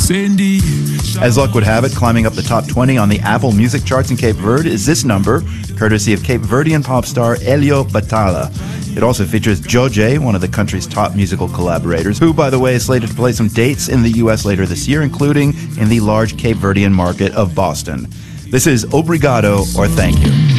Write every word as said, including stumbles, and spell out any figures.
Sandy. As luck would have it, climbing up the top twenty on the Apple Music charts in Cape Verde is this number, courtesy of Cape Verdean pop star Elio Batala. It also features Joje, one of the country's top musical collaborators, who, by the way, is slated to play some dates in the U S later this year, including in the large Cape Verdean market of Boston. This is Obrigado, or Thank You.